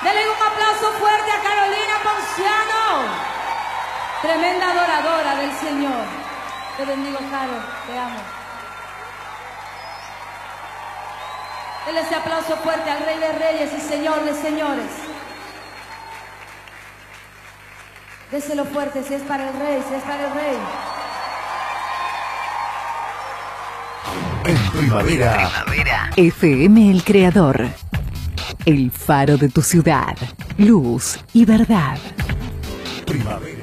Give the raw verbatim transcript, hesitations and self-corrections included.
Denle un aplauso fuerte a Carolina Ponciano, tremenda adoradora del Señor. Te bendigo, Caro, te amo. Denle ese aplauso fuerte al Rey de Reyes y Señor de Señores. Déselo fuerte si es para el Rey, si es para el Rey. En primavera. Primavera. F M El Creador. El faro de tu ciudad. Luz y verdad. Primavera.